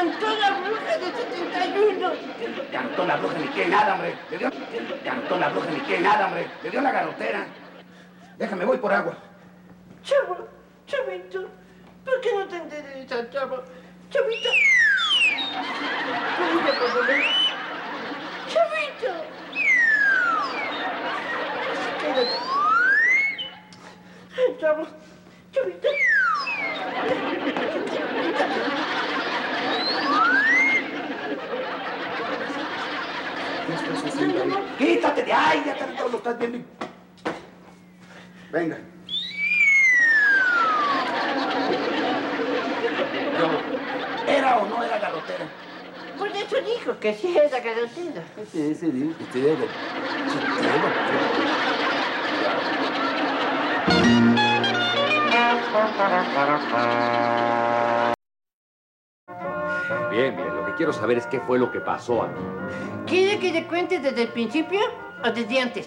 Cantó la bruja de 71. Cantó la bruja ni qué nada, hombre. Cantó la bruja ni qué nada, hombre. Le dio la garrotera. Déjame, voy por agua. Chavo, chavito, ¿por qué no te enderezas, chavo? Chavito. Chavito. Quédate. Chavo, chavito. ¿Qué estás haciendo ahí? Quítate de ahí, ya te lo estás viendo. Venga. ¿Era o no era garrotera? Por eso dijo que sí era garrotera. Ese dijo que sí era. Bien, lo que quiero saber es qué fue lo que pasó aquí. ¿Quiere que le cuente desde el principio o desde antes?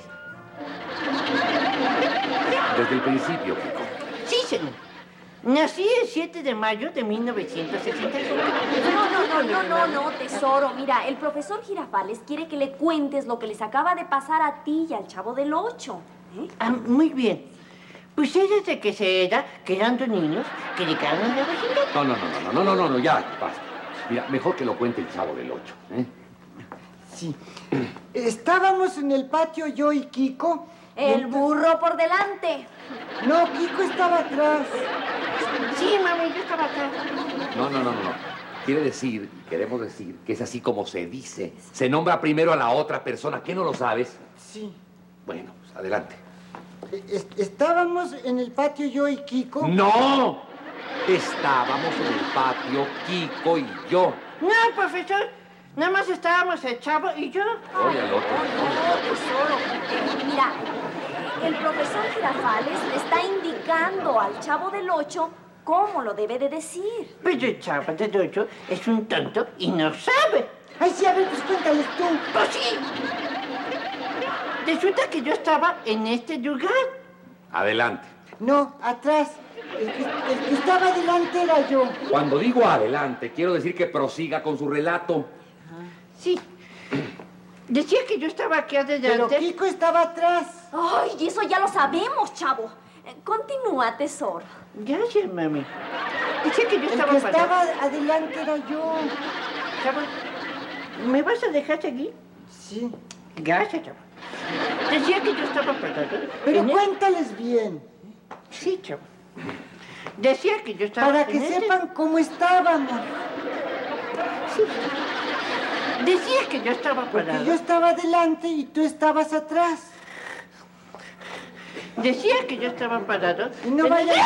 Desde el principio, Kiko. Sí, señor. Nací el 7 de mayo de 1965. No, tesoro. Mira, el profesor Girafales quiere que le cuentes lo que les acaba de pasar a ti y al Chavo del 8. Ah, muy bien. Pues es desde que se era quedando niños que llegaron a la vecindad. No, ya, basta. Mira, mejor que lo cuente el Chavo del 8, ¿eh? Sí. Estábamos en el patio yo y Kiko. El burro por delante. No, Kiko estaba atrás. Sí, mami, yo estaba acá. No. Queremos decir que es así como se dice. Se nombra primero a la otra persona. ¿Qué no lo sabes? Sí. Bueno, pues adelante. Estábamos en el patio yo y Kiko. ¡No! Estábamos en el patio Kiko y yo. No, profesor. Nada más estábamos el Chavo y yo. Oye, al otro. No, tesoro. Mira, el profesor Girafales le está indicando al Chavo del 8 cómo lo debe de decir. Pero el Chavo del 8 es un tonto y no sabe. Ay, sí, a ver, pues cuéntales tú. Pues sí. Resulta que yo estaba en este lugar. Adelante. No, atrás. El que estaba delante era yo. Cuando digo adelante, quiero decir que prosiga con su relato. Sí. Decía que yo estaba aquí adelante. Pero Kiko estaba atrás. Ay, y eso ya lo sabemos, Chavo. Continúa, tesoro. Gracias, mami. Decía que yo El estaba que parado. estaba adelante era yo. Chavo, ¿me vas a dejar seguir? Sí. Gracias, Chavo. Decía que yo estaba parado. Pero cuéntales bien. Sí, Chavo. Decía que yo estaba... Para que sepan cómo estábamos. Sí. Decía que yo estaba parado. Porque yo estaba adelante y tú estabas atrás. Decía que yo estaba parado. Y no vayas...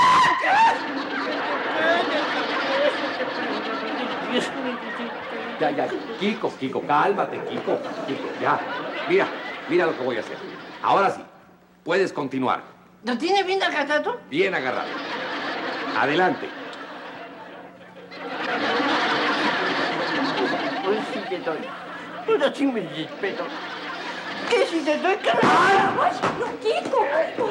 Ya. Kiko, cálmate, Kiko, ya. Mira lo que voy a hacer. Ahora sí, puedes continuar. ¿Lo tiene bien agarrado? Bien agarrado. Adelante. Pues sí te doy. Pero sí me respeto. ¿Qué si te doy carajo? ¡Ay, no, Kiko!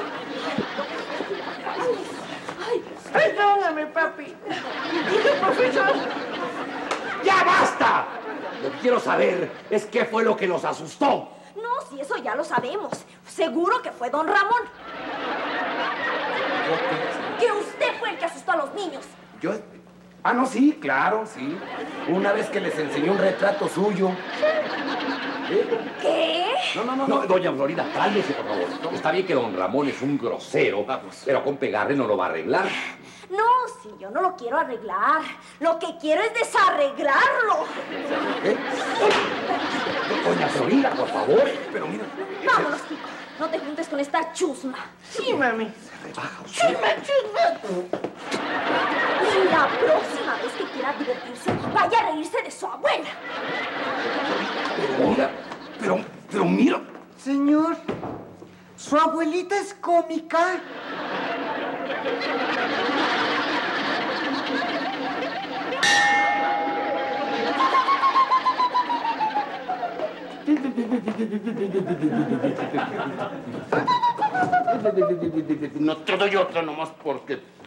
Ay. Perdóname, papi. Digo, profesor. ¡Ya basta! Lo que quiero saber es qué fue lo que los asustó. No, si eso ya lo sabemos. Seguro que fue don Ramón. Que usted fue el que asustó a los niños. ¿Yo? Ah, no, sí, claro, sí. Una vez que les enseñé un retrato suyo. ¿Qué? No, doña Florinda, cálmese, por favor. Está bien que don Ramón es un grosero, pero con pegarle no lo va a arreglar. No, si yo no lo quiero arreglar. Lo que quiero es desarreglarlo. ¿Qué? Doña Florinda, por favor. Pero mira... Vámonos, Kiko. No te juntes con esta chusma. Sí, mami. Chusma. Y la próxima vez que quiera divertirse, vaya a reírse de su abuela. Pero mira... Señor, su abuelita es cómica. No te doy otra nomás porque